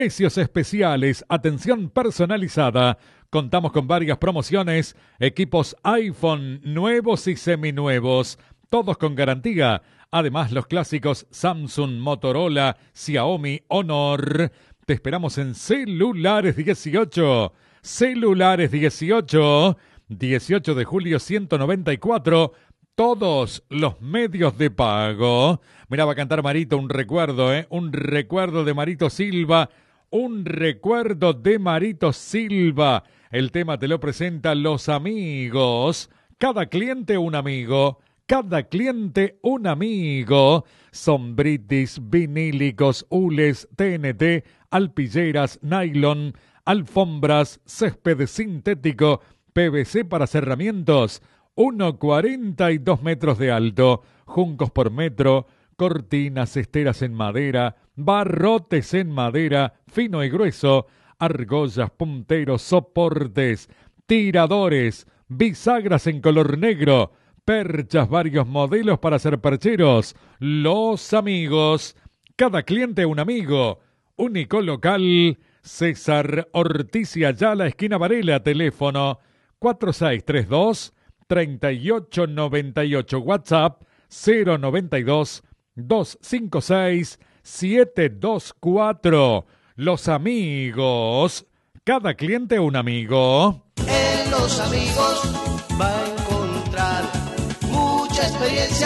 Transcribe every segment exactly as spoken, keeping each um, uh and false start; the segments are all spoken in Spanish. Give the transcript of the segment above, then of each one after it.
Precios especiales, atención personalizada. Contamos con varias promociones, equipos iPhone nuevos y seminuevos, todos con garantía. Además, los clásicos Samsung, Motorola, Xiaomi, Honor. Te esperamos en Celulares dieciocho. Celulares dieciocho. dieciocho de julio ciento noventa y cuatro. Todos los medios de pago. Mirá, va a cantar Marito, un recuerdo, ¿eh? Un recuerdo de Marito Silva. Un recuerdo de Marito Silva. El tema te lo presenta Los Amigos. Cada cliente un amigo. Cada cliente un amigo. Sombritis, vinílicos, hules, T N T, alpilleras, nylon, alfombras, césped sintético, P V C para cerramientos, uno cuarenta y dos metros de alto, juncos por metro, cortinas, esteras en madera, barrotes en madera, fino y grueso, argollas, punteros, soportes, tiradores, bisagras en color negro, perchas, varios modelos para hacer percheros. Los Amigos. Cada cliente un amigo. Único local. César Ortiz y Ayala, esquina Varela. Teléfono cuatro seis tres dos, tres ocho nueve ocho. WhatsApp cero noventa y dos, doscientos cincuenta y seis, setecientos veinticuatro. Los Amigos. Cada cliente un amigo. En Los Amigos va a encontrar mucha experiencia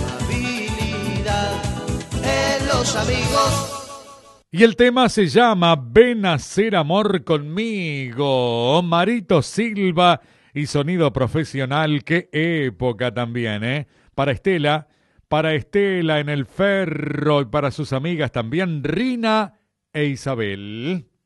y habilidad. En Los Amigos. Y el tema se llama Ven a hacer amor conmigo. Marito Silva y sonido profesional. Qué época también, ¿eh? Para Estela, para Estela en el Ferro y para sus amigas también, Rina e Isabel.